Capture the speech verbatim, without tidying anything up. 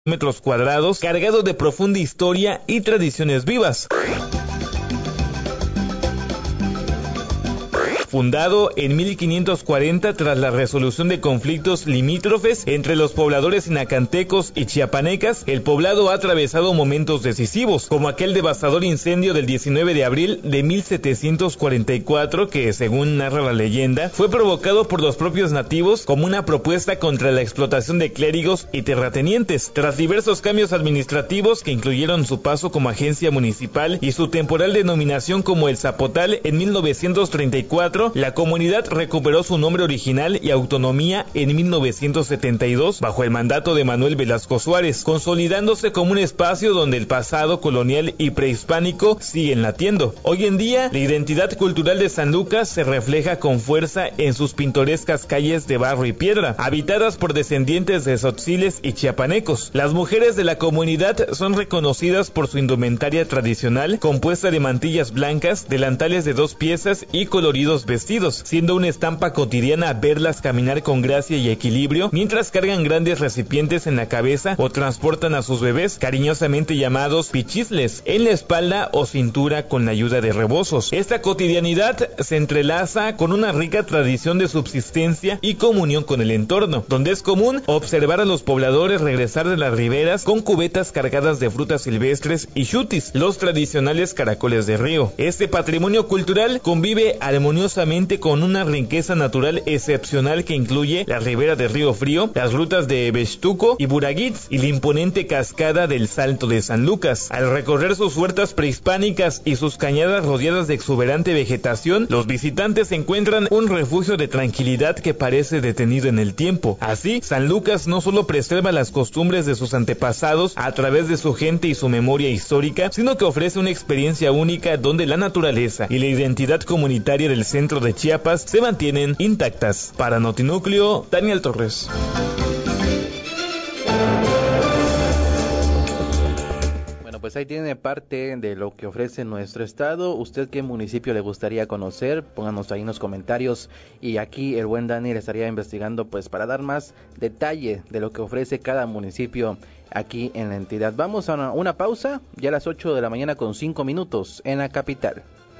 metros cuadrados, cargado de profunda historia y tradiciones vivas. Fundado en mil quinientos cuarenta tras la resolución de conflictos limítrofes entre los pobladores inacantecos y chiapanecas, el poblado ha atravesado momentos decisivos, como aquel devastador incendio del diecinueve de abril de mil setecientos cuarenta y cuatro que, según narra la leyenda, fue provocado por los propios nativos como una propuesta contra la explotación de clérigos y terratenientes. Tras diversos cambios administrativos que incluyeron su paso como agencia municipal y su temporal denominación como El Zapotal en mil novecientos treinta y cuatro, la comunidad recuperó su nombre original y autonomía en mil novecientos setenta y dos bajo el mandato de Manuel Velasco Suárez, consolidándose como un espacio donde el pasado colonial y prehispánico siguen latiendo. Hoy en día, la identidad cultural de San Lucas se refleja con fuerza en sus pintorescas calles de barro y piedra, habitadas por descendientes de tzotziles y chiapanecos. Las mujeres de la comunidad son reconocidas por su indumentaria tradicional, compuesta de mantillas blancas, delantales de dos piezas y coloridos vestidos, siendo una estampa cotidiana verlas caminar con gracia y equilibrio mientras cargan grandes recipientes en la cabeza o transportan a sus bebés, cariñosamente llamados pichisles, en la espalda o cintura con la ayuda de rebozos. Esta cotidianidad se entrelaza con una rica tradición de subsistencia y comunión con el entorno, donde es común observar a los pobladores regresar de las riberas con cubetas cargadas de frutas silvestres y chutis, los tradicionales caracoles de río. Este patrimonio cultural convive armoniosamente con una riqueza natural excepcional que incluye la ribera de Río Frío, las rutas de Bextuco y Buraguitz y la imponente cascada del Salto de San Lucas. Al recorrer sus huertas prehispánicas y sus cañadas rodeadas de exuberante vegetación, los visitantes encuentran un refugio de tranquilidad que parece detenido en el tiempo. Así, San Lucas no solo preserva las costumbres de sus antepasados a través de su gente y su memoria histórica, sino que ofrece una experiencia única donde la naturaleza y la identidad comunitaria del centro de Chiapas se mantienen intactas. Para Notinúcleo, Daniel Torres. Bueno, pues ahí tiene parte de lo que ofrece nuestro estado. ¿Usted qué municipio le gustaría conocer? Pónganos ahí en los comentarios y aquí el buen Dani le estaría investigando pues para dar más detalle de lo que ofrece cada municipio aquí en la entidad. Vamos a una, una pausa, ya a las ocho de la mañana con cinco minutos en la capital.